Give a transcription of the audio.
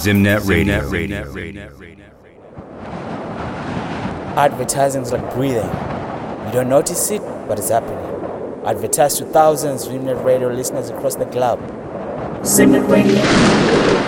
Zimnet Radio. Advertising is like breathing. You don't notice it, but it's happening. Advertise to thousands of Zimnet Radio listeners across the globe. Zimnet Radio.